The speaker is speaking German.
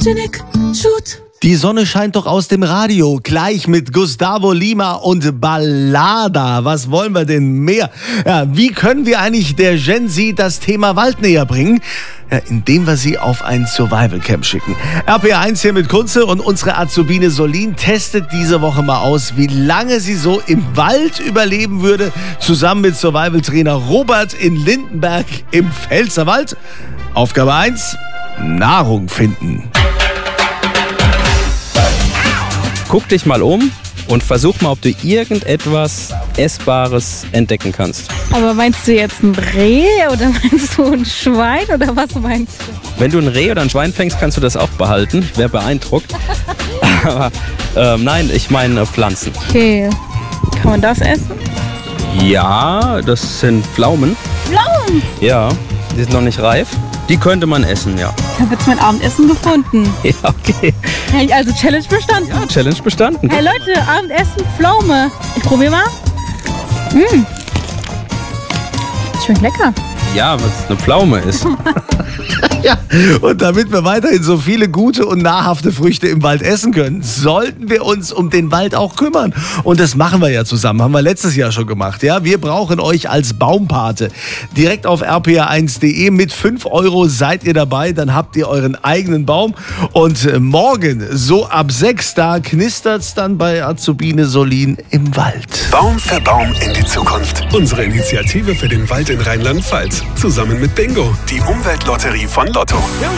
Photogenic Shoot. Die Sonne scheint doch aus dem Radio, gleich mit Gustavo Lima und Ballada. Was wollen wir denn mehr? Ja, wie können wir eigentlich der Gen Z das Thema Wald näher bringen? Ja, indem wir sie auf ein Survival-Camp schicken. RPR1 hier mit Kunze und unsere Azubine Solin testet diese Woche mal aus, wie lange sie so im Wald überleben würde, zusammen mit Survival-Trainer Robert in Lindenberg im Pfälzerwald. Aufgabe 1, Nahrung finden. Guck dich mal um und versuch mal, ob du irgendetwas Essbares entdecken kannst. Aber meinst du jetzt ein Reh oder meinst du ein Schwein oder was meinst du? Wenn du ein Reh oder ein Schwein fängst, kannst du das auch behalten. Ich wäre beeindruckt. Aber nein, ich meine Pflanzen. Okay, kann man das essen? Ja, das sind Pflaumen. Pflaumen? Ja, die sind noch nicht reif. Die könnte man essen, ja. Ich habe jetzt mein Abendessen gefunden. Ja, okay. Hey, also Challenge bestanden. Ja, Challenge bestanden. Hey Leute, Abendessen, Pflaume. Ich probiere mal. Schmeckt lecker. Ja, was eine Pflaume ist. Ja, und damit wir weiterhin so viele gute und nahrhafte Früchte im Wald essen können, sollten wir uns um den Wald auch kümmern. Und das machen wir ja zusammen, haben wir letztes Jahr schon gemacht. Ja, wir brauchen euch als Baumpate. Direkt auf rpr1.de mit 5 € seid ihr dabei, dann habt ihr euren eigenen Baum. Und morgen, so ab 6, da knistert's dann bei Azubine Solin im Wald. Baum für Baum in die Zukunft. Unsere Initiative für den Wald in Rheinland-Pfalz. Zusammen mit Bingo, die Umweltlotterie von Lotto.